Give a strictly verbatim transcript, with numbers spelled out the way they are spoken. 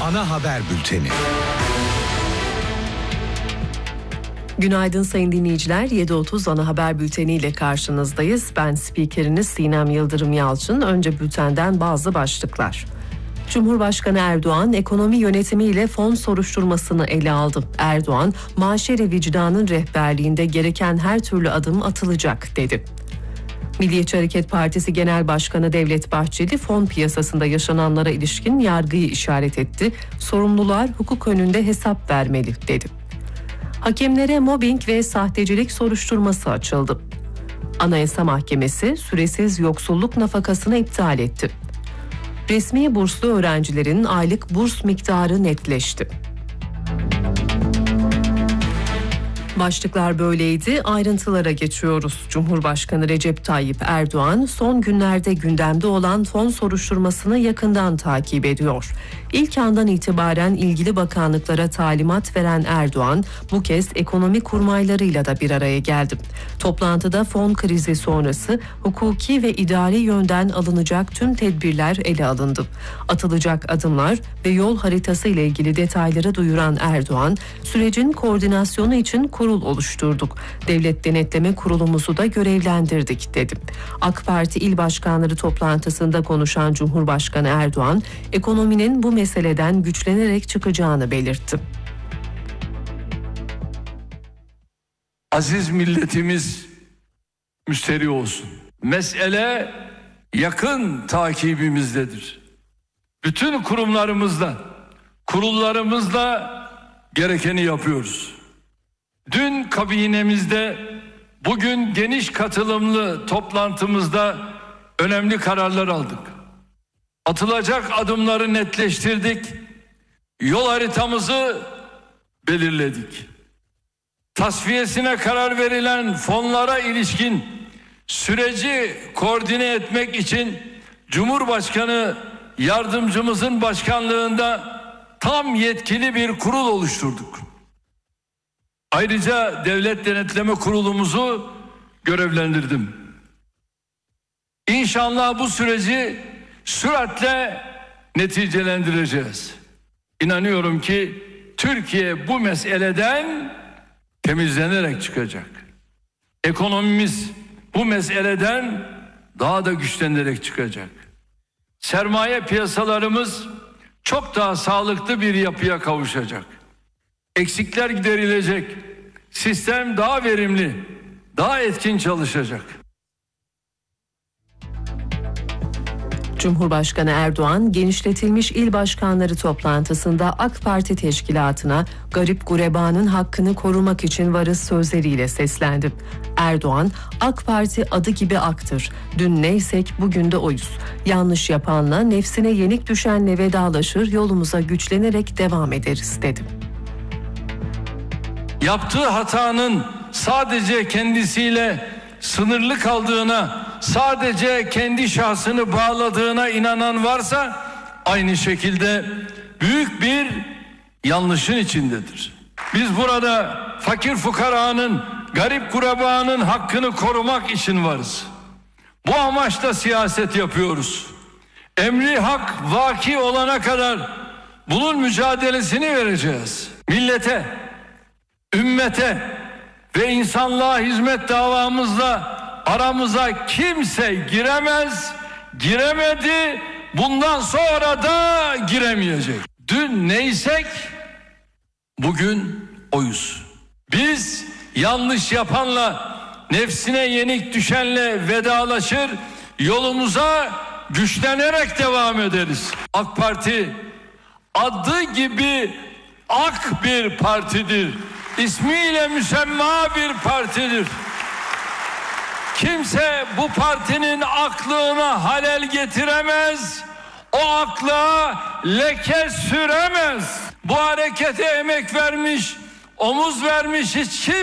Ana Haber Bülteni. Günaydın sayın dinleyiciler. yedi otuz Ana Haber Bülteni ile karşınızdayız. Ben spikeriniz Sinem Yıldırım Yalçın. Önce bültenden bazı başlıklar. Cumhurbaşkanı Erdoğan ekonomi yönetimiyle fon soruşturmasını ele aldı. Erdoğan, Maşeri Vicdan'ın rehberliğinde gereken her türlü adım atılacak dedi. Milliyetçi Hareket Partisi Genel Başkanı Devlet Bahçeli fon piyasasında yaşananlara ilişkin yargıyı işaret etti. Sorumlular hukuk önünde hesap vermeli dedi. Hakemlere mobbing ve sahtecilik soruşturması açıldı. Anayasa Mahkemesi süresiz yoksulluk nafakasını iptal etti. Resmi burslu öğrencilerin aylık burs miktarı netleşti. Başlıklar böyleydi. Ayrıntılara geçiyoruz. Cumhurbaşkanı Recep Tayyip Erdoğan son günlerde gündemde olan fon soruşturmasını yakından takip ediyor. İlk andan itibaren ilgili bakanlıklara talimat veren Erdoğan bu kez ekonomi kurmaylarıyla da bir araya geldi. Toplantıda fon krizi sonrası hukuki ve idari yönden alınacak tüm tedbirler ele alındı. Atılacak adımlar ve yol haritası ile ilgili detayları duyuran Erdoğan, sürecin koordinasyonu için kurul oluşturduk. Devlet Denetleme Kurulumuzu da görevlendirdik dedi. AK Parti İl Başkanları toplantısında konuşan Cumhurbaşkanı Erdoğan, ekonominin bu meseleden güçlenerek çıkacağını belirtti. Aziz milletimiz müşteri olsun. Mesele yakın takibimizdedir. Bütün kurumlarımızda, kurullarımızda gerekeni yapıyoruz. Dün kabinemizde, bugün geniş katılımlı toplantımızda önemli kararlar aldık. Atılacak adımları netleştirdik. Yol haritamızı belirledik. Tasfiyesine karar verilen fonlara ilişkin süreci koordine etmek için Cumhurbaşkanı yardımcımızın başkanlığında tam yetkili bir kurul oluşturduk. Ayrıca Devlet Denetleme Kurulumuzu görevlendirdim. İnşallah bu süreci süratle neticelendireceğiz. İnanıyorum ki Türkiye bu meseleden temizlenerek çıkacak. Ekonomimiz bu meseleden daha da güçlenerek çıkacak. Sermaye piyasalarımız çok daha sağlıklı bir yapıya kavuşacak. Eksikler giderilecek. Sistem daha verimli, daha etkin çalışacak. Cumhurbaşkanı Erdoğan, genişletilmiş il başkanları toplantısında AK Parti teşkilatına garip gurebanın hakkını korumak için varız sözleriyle seslendi. Erdoğan, AK Parti adı gibi aktır. Dün neysek bugün de oyuz. Yanlış yapanla, nefsine yenik düşenle vedalaşır, yolumuza güçlenerek devam ederiz dedi. Yaptığı hatanın sadece kendisiyle sınırlı kaldığına, sadece kendi şahsını bağladığına inanan varsa aynı şekilde büyük bir yanlışın içindedir. Biz burada fakir fukaranın, garip gurebanın hakkını korumak için varız. Bu amaçla siyaset yapıyoruz. Emri hak vaki olana kadar bunun mücadelesini vereceğiz. Millete, ümmete ve insanlığa hizmet davamızla aramıza kimse giremez, giremedi, bundan sonra da giremeyecek. Dün neysek bugün oyuz. Biz yanlış yapanla, nefsine yenik düşenle vedalaşır, yolumuza güçlenerek devam ederiz. AK Parti adı gibi ak bir partidir. İsmiyle müsemma bir partidir. Kimse bu partinin aklına halel getiremez, o akla leke süremez. Bu harekete emek vermiş, omuz vermiş hiç kim